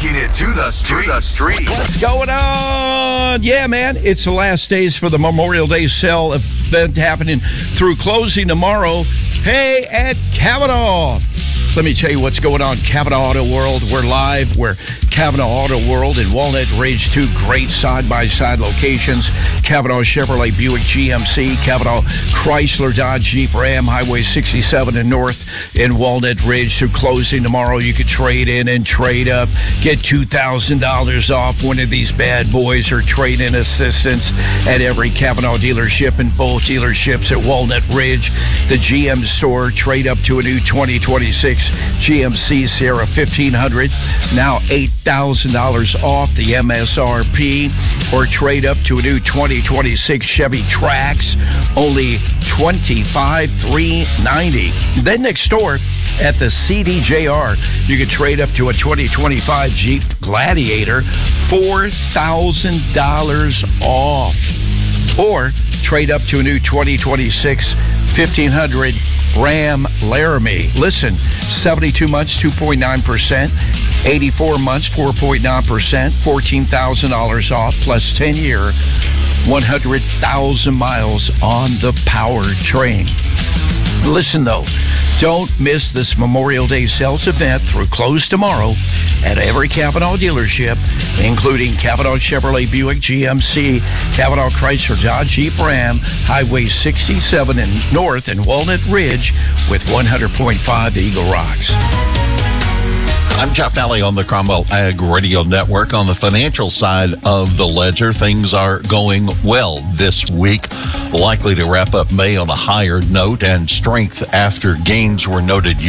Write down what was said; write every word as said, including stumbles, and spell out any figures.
Taking it to the streets. To the streets. What's going on? Yeah, man, it's the last days for the Memorial Day sale event happening through closing tomorrow. Hey, at Kavanaugh. Let me tell you what's going on. Kavanaugh Auto World. We're live. We're Kavanaugh Auto World in Walnut Ridge. Two great side-by-side locations. Kavanaugh Chevrolet Buick G M C. Kavanaugh Chrysler Dodge Jeep Ram. Highway sixty-seven and North in Walnut Ridge. Through closing tomorrow, you could trade in and trade up. Get two thousand dollars off one of these bad boys or trade-in assistance at every Kavanaugh dealership in both dealerships at Walnut Ridge. The G M store. Trade up to a new twenty twenty-six G M C Sierra fifteen hundred, now eight thousand dollars off the M S R P, or trade up to a new twenty twenty-six Chevy Trax, only twenty-five thousand three hundred ninety dollars. Then next door at the C D J R, you can trade up to a twenty twenty-five Jeep Gladiator, four thousand dollars off. Or trade up to a new twenty twenty-six fifteen hundred Ram Laramie. Listen, seventy-two months, two point nine percent. eighty-four months, four point nine percent. fourteen thousand dollars off, plus ten-year, one hundred thousand miles on the powertrain. Listen, though, don't miss this Memorial Day sales event through close tomorrow at every Kavanaugh dealership, including Kavanaugh Chevrolet Buick G M C, Kavanaugh Chrysler Dodge Jeep Ram, Highway sixty-seven and North and Walnut Ridge with one hundred point five Eagle Rocks. I'm Jeff Alley on the Cromwell Ag Radio Network. On the financial side of the ledger, things are going well this week. Likely to wrap up May on a higher note, and strength after gains were noted